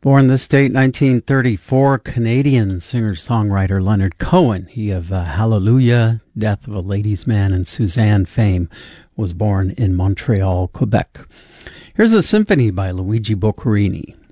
Born this date, 1934, Canadian singer-songwriter Leonard Cohen, he of Hallelujah, Death of a Ladies' Man, and Suzanne fame, was born in Montreal, Quebec. Here's a symphony by Luigi Boccherini.